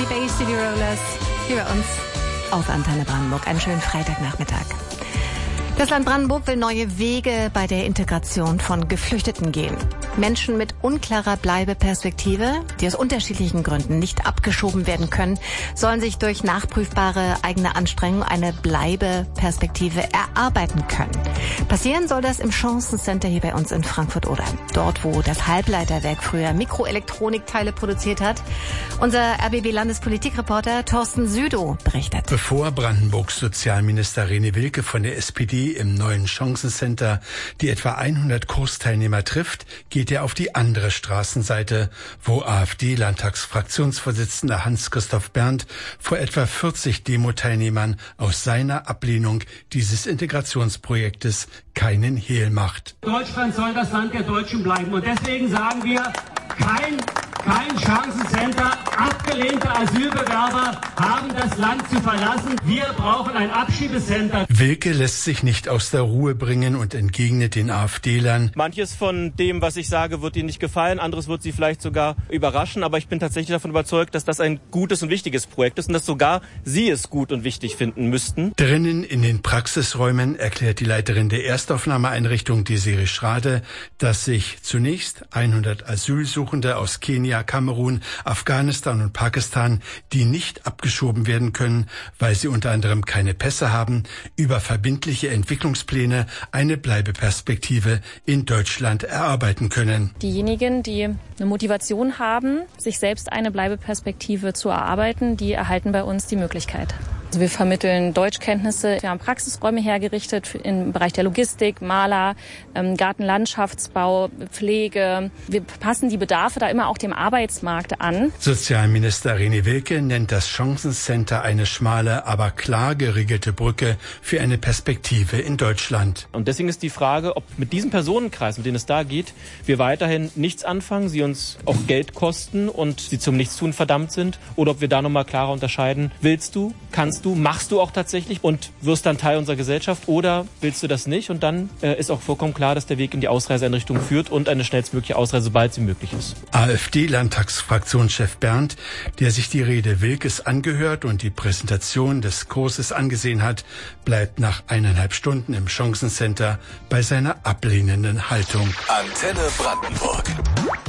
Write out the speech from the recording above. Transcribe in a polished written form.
die Bay City Rollers hier bei uns auf Antenne Brandenburg. Einen schönen Freitagnachmittag. Das Land Brandenburg will neue Wege bei der Integration von Geflüchteten gehen. Menschen mit unklarer Bleibeperspektive, die aus unterschiedlichen Gründen nicht abgeschoben werden können, sollen sich durch nachprüfbare eigene Anstrengung eine Bleibeperspektive erarbeiten können. Passieren soll das im Chancencenter hier bei uns in Frankfurt-Oder. Dort, wo das Halbleiterwerk früher Mikroelektronikteile produziert hat. Unser RBB-Landespolitikreporter Thorsten Südow berichtet. Bevor Brandenburgs Sozialminister René Wilke von der SPD im neuen Chancencenter die etwa 100 Kursteilnehmer trifft, geht er auf die andere Straßenseite, wo AfD-Landtagsfraktionsvorsitzender Hans-Christoph Berndt vor etwa 40 Demo-Teilnehmern aus seiner Ablehnung dieses Integrationsprojektes keinen Hehl macht. Deutschland soll das Land der Deutschen bleiben. Und deswegen sagen wir, kein Chancencenter. Abgelehnte Asylbewerber haben das Land zu verlassen. Wir brauchen ein Abschiebecenter. Wilke lässt sich nicht aus der Ruhe bringen und entgegnet den AfD-Lern: Manches von dem, was ich sage, wird Ihnen nicht gefallen, anderes wird Sie vielleicht sogar überraschen, aber ich bin tatsächlich davon überzeugt, dass das ein gutes und wichtiges Projekt ist und dass sogar Sie es gut und wichtig finden müssten. Drinnen in den Praxisräumen erklärt die Leiterin der Erstaufnahmeeinrichtung Desiree Schrade, dass sich zunächst 100 Asylsuchende aus Kenia, Kamerun, Afghanistan und Pakistan, die nicht abgeschoben werden können, weil sie unter anderem keine Pässe haben, über verbindliche Entwicklungspläne eine Bleibeperspektive in Deutschland erarbeiten können. Diejenigen, die eine Motivation haben, sich selbst eine Bleibeperspektive zu erarbeiten, die erhalten bei uns die Möglichkeit. Also wir vermitteln Deutschkenntnisse, wir haben Praxisräume hergerichtet im Bereich der Logistik, Maler, Gartenlandschaftsbau, Pflege. Wir passen die Bedarfe da immer auch dem Arbeitsmarkt an. Sozialminister René Wilke nennt das Chancencenter eine schmale, aber klar geregelte Brücke für eine Perspektive in Deutschland. Und deswegen ist die Frage, ob mit diesem Personenkreis, mit dem es da geht, wir weiterhin nichts anfangen, sie uns auch Geld kosten und sie zum Nichtstun verdammt sind, oder ob wir da nochmal klarer unterscheiden: Willst du, kannst du, machst du auch tatsächlich und wirst dann Teil unserer Gesellschaft, oder willst du das nicht? Und dann ist auch vollkommen klar, dass der Weg in die Ausreiseeinrichtung führt und eine schnellstmögliche Ausreise, sobald sie möglich ist. AfD-Landtagsfraktionschef Berndt, der sich die Rede Wilkes angehört und die Präsentation des Kurses angesehen hat, bleibt nach 1,5 Stunden im Chancencenter bei seiner ablehnenden Haltung. Antenne Brandenburg.